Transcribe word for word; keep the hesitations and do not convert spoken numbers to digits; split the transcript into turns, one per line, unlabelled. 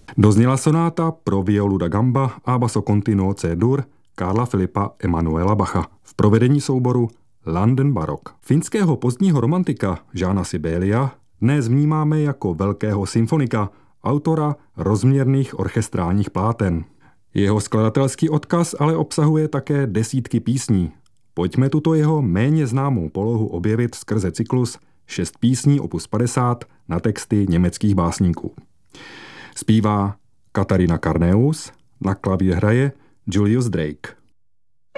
Dozněla sonáta pro violu da gamba a basso continuo C-dur Karla Filipa Emanuela Bacha v provedení souboru London Baroque. Finského pozdního romantika Jána Sibelia dnes vnímáme jako velkého symfonika, autora rozměrných orchestrálních pláten. Jeho skladatelský odkaz ale obsahuje také desítky písní. Pojďme tuto jeho méně známou polohu objevit skrze cyklus Šest písní opus padesát na texty německých básníků. Zpívá Katarina Karneus, na klavír hraje Julius Drake.